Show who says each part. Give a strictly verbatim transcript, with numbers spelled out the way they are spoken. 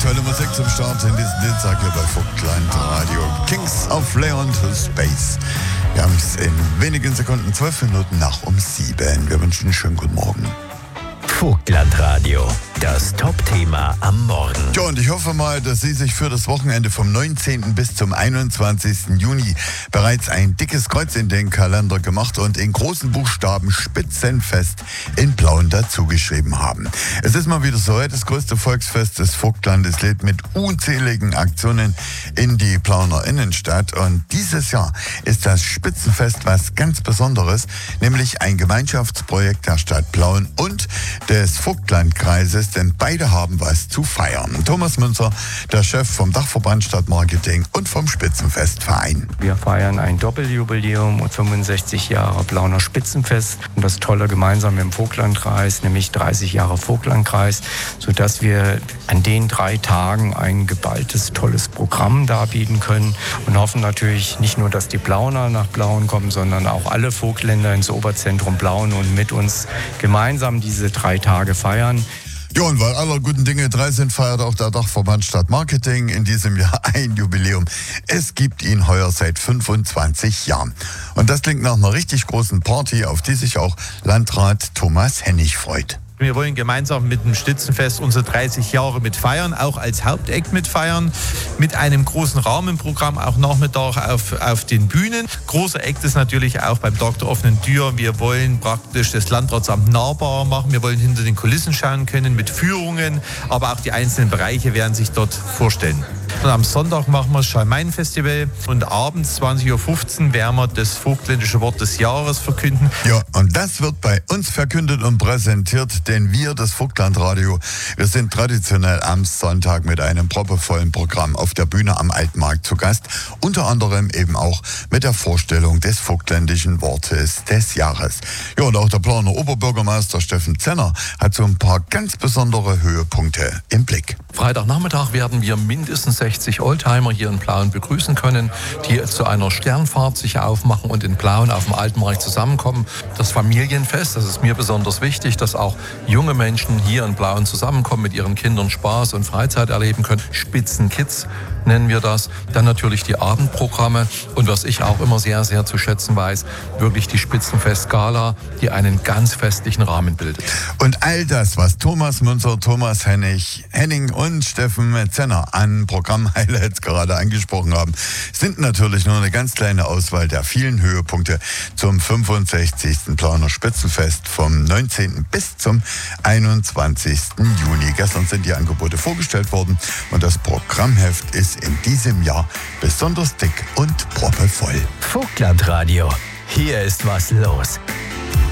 Speaker 1: tolle Musik zum Start in diesem Dienstag hier bei Vogtland Radio. Kings of Leon to Space. Wir haben es in wenigen Sekunden, zwölf Minuten nach um sieben. Wir wünschen einen schönen guten Morgen.
Speaker 2: Vogtland Radio, das Top-Thema am Morgen.
Speaker 1: Ja, und ich hoffe mal, dass Sie sich für das Wochenende vom neunzehnten bis zum einundzwanzigsten Juni bereits ein dickes Kreuz in den Kalender gemacht und in großen Buchstaben Spitzenfest in Plauen dazugeschrieben haben. Es ist mal wieder so, das größte Volksfest des Vogtlandes lädt mit unzähligen Aktionen in die Plauener Innenstadt. Und dieses Jahr ist das Spitzenfest was ganz Besonderes, nämlich ein Gemeinschaftsprojekt der Stadt Plauen und des Vogtlandkreises, denn beide haben was zu feiern. Thomas Münzer, der Chef vom Dachverband Stadtmarketing und vom Spitzenfestverein.
Speaker 3: Wir feiern ein Doppeljubiläum und fünfundsechzig Jahre Plauener Spitzenfest und das Tolle gemeinsam im Vogtlandkreis, nämlich dreißig Jahre Vogtlandkreis, sodass wir an den drei Tagen ein geballtes, tolles Programm darbieten können und hoffen natürlich nicht nur, dass die Plauener nach Plauen kommen, sondern auch alle Vogtländer ins Oberzentrum Plauen und mit uns gemeinsam diese drei Tage feiern.
Speaker 1: Ja, und weil aller guten Dinge drei sind, feiert auch der Dachverband Stadtmarketing in diesem Jahr ein Jubiläum. Es gibt ihn heuer seit fünfundzwanzig Jahren. Und das klingt nach einer richtig großen Party, auf die sich auch Landrat Thomas Hennig freut.
Speaker 4: Wir wollen gemeinsam mit dem Spitzenfest unsere dreißig Jahre mit feiern, auch als Hauptakt mit feiern, mit einem großen Rahmenprogramm, auch Nachmittag auf, auf den Bühnen. Großer Act ist natürlich auch beim Tag der offenen Tür. Wir wollen praktisch das Landratsamt nahbar machen. Wir wollen hinter den Kulissen schauen können mit Führungen, aber auch die einzelnen Bereiche werden sich dort vorstellen. Und am Sonntag machen wir das Schalmein-Festival und abends zwanzig Uhr fünfzehn werden wir das vogtländische Wort des Jahres verkünden.
Speaker 1: Ja, und das wird bei uns verkündet und präsentiert, denn wir, das Vogtlandradio, wir sind traditionell am Sonntag mit einem proppevollen Programm auf der Bühne am Altmarkt zu Gast, unter anderem eben auch mit der Vorstellung des vogtländischen Wortes des Jahres. Ja, und auch der Plauener Oberbürgermeister Steffen Zenner hat so ein paar ganz besondere Höhepunkte im Blick.
Speaker 5: Freitagnachmittag werden wir mindestens sechzig Oldtimer hier in Plauen begrüßen können, die zu einer Sternfahrt sich aufmachen und in Plauen auf dem Altmarkt zusammenkommen. Das Familienfest, das ist mir besonders wichtig, dass auch junge Menschen hier in Plauen zusammenkommen, mit ihren Kindern Spaß und Freizeit erleben können. Spitzenkids nennen wir das. Dann natürlich die Abendprogramme und was ich auch immer sehr, sehr zu schätzen weiß, wirklich die Spitzenfest-Gala, die einen ganz festlichen Rahmen bildet.
Speaker 1: Und all das, was Thomas Münzer, Thomas Hennig, Henning und Steffen Zenner an Programm-Highlights gerade angesprochen haben, sind natürlich nur eine ganz kleine Auswahl der vielen Höhepunkte zum fünfundsechzigsten Plauener Spitzenfest vom neunzehnten bis zum einundzwanzigsten Juni. Gestern sind die Angebote vorgestellt worden und das Programmheft ist in diesem Jahr besonders dick und proppevoll.
Speaker 2: Vogtland Radio, hier ist was los.